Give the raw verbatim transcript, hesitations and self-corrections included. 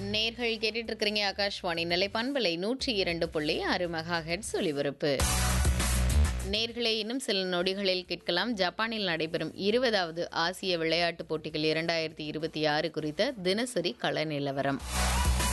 நேர்கள் கேட்டுட்டு இருக்கிறீங்க ஆகாஷ்வாணி நிலை பண்பலை நூற்றி இரண்டு புள்ளி ஆறு மெகா ஹெர்ட்ஸ் ஒலிபரப்பு. நேர்களை இன்னும் சில நொடிகளில் கேட்கலாம் ஜப்பானில் நடைபெறும் இருபதாவது ஆசிய விளையாட்டுப் போட்டிகள் இரண்டாயிரத்தி இருபத்தி ஆறு குறித்த தினசரி கள நிலவரம்.